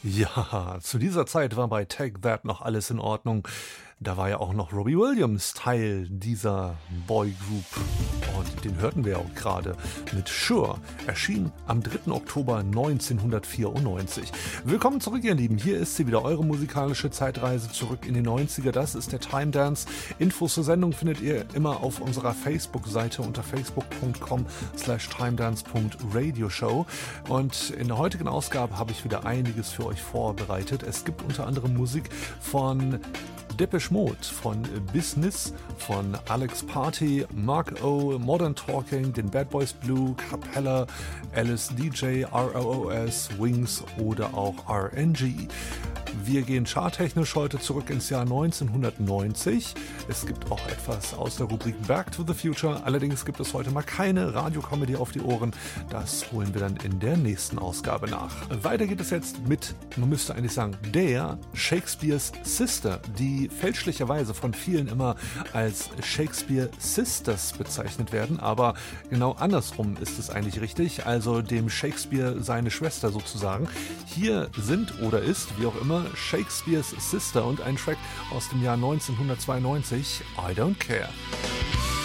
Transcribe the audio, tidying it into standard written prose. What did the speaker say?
Ja, zu dieser Zeit war bei Take That noch alles in Ordnung. Da war ja auch noch Robbie Williams Teil dieser Boygroup. Und den hörten wir auch gerade mit Sure, erschien am 3. Oktober 1994. Willkommen zurück, ihr Lieben. Hier ist sie wieder, eure musikalische Zeitreise zurück in die 90er. Das ist der Time Dance. Infos zur Sendung findet ihr immer auf unserer Facebook-Seite unter facebook.com/timedance.radioshow. Und in der heutigen Ausgabe habe ich wieder einiges für euch vorbereitet. Es gibt unter anderem Musik von Depeche Mode, von Business, von Alex Party, Mark O, Modern Talking, den Bad Boys Blue, Capella, Alice DJ, ROOS, Wings oder auch RNG. Wir gehen charttechnisch heute zurück ins Jahr 1990. Es gibt auch etwas aus der Rubrik Back to the Future. Allerdings gibt es heute mal keine Radiocomedy auf die Ohren. Das holen wir dann in der nächsten Ausgabe nach. Weiter geht es jetzt mit, man müsste eigentlich sagen, der Shakespeare's Sister, die fälschlicherweise von vielen immer als Shakespeare Sisters bezeichnet werden, aber genau andersrum ist es eigentlich richtig, also dem Shakespeare seine Schwester sozusagen. Hier sind oder ist, wie auch immer, Shakespeare's Sister und ein Track aus dem Jahr 1992, I Don't Care.